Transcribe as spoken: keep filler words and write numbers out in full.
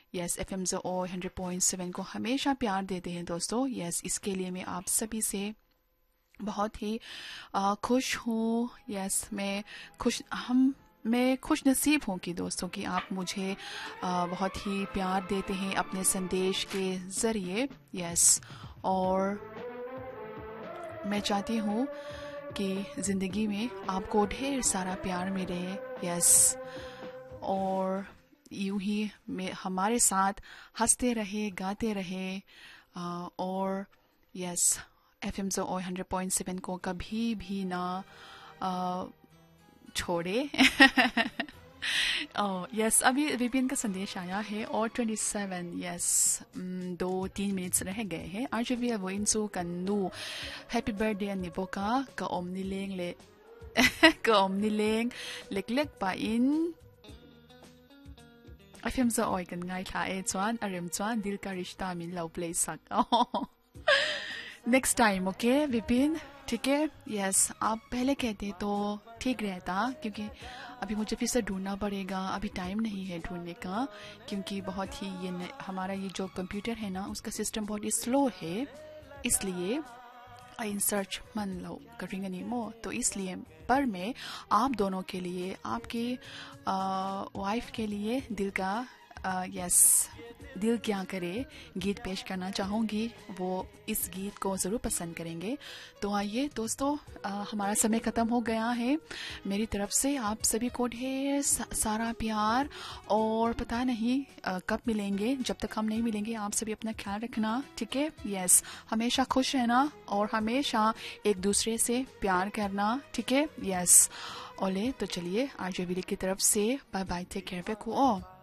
Yes F M O hundred point seven को हमेशा प्यार देते हैं दोस्तों। यस इसके लिए मैं आप सभी से बहुत ही आ, खुश हूँ। यस मैं खुश हम मैं खुश नसीब हूँ कि दोस्तों कि आप मुझे आ, बहुत ही प्यार देते हैं अपने संदेश के ज़रिए। यस और मैं चाहती हूँ कि ज़िंदगी में आपको ढेर सारा प्यार मिले। यस और यूं ही में हमारे साथ हंसते रहे, गाते रहे आ, और yes F M O hundred point seven को कभी भी ना आ, छोड़े। ओह यस अभी विपिन का संदेश आया है और ट्वेंटी सेवन यस दो तीन मिनट्स रह गए हैं। आज भी वो इंसु कन्नू हैप्पी बर्थडे निबोका का ओमनी लेंग ले का omni Laing lake lake pa in FM za oi kan ngai tha e chuan arem chuan dil ka rishta min lo play sak। Next time okay Vipin ठीक है। यस आप पहले कहते तो ठीक रहता क्योंकि अभी मुझे फिर से ढूंढना पड़ेगा, अभी टाइम नहीं है ढूंढने का क्योंकि बहुत ही ये हमारा ये जो कंप्यूटर है ना उसका सिस्टम बहुत ही स्लो है, इसलिए आई इन सर्च मन लो करेंगे नहीं मो तो इसलिए। पर मैं आप दोनों के लिए, आपकी वाइफ के लिए दिल का यस दिल क्या करे गीत पेश करना चाहूँगी। वो इस गीत को ज़रूर पसंद करेंगे। तो आइए दोस्तों आ, हमारा समय ख़त्म हो गया है। मेरी तरफ से आप सभी को ढेर सारा प्यार और पता नहीं आ, कब मिलेंगे। जब तक हम नहीं मिलेंगे आप सभी अपना ख्याल रखना ठीक है। यस हमेशा खुश रहना और हमेशा एक दूसरे से प्यार करना ठीक है। यस ओले तो चलिए आज विली की तरफ से बाय बाय टेक केयर पे को।